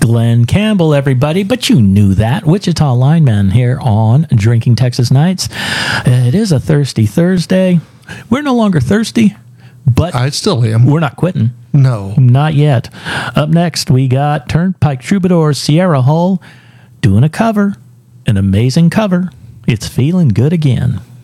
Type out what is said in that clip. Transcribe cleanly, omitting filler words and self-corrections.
Glenn Campbell, everybody, but you knew that. Wichita Lineman here on Drinking Texas Nights. It is a thirsty Thursday. We're no longer thirsty, but I still am. we're not quitting. No. Not yet. Up next, we got Turnpike Troubadours Sierra Hull doing a cover, an amazing cover. It's Feeling Good Again.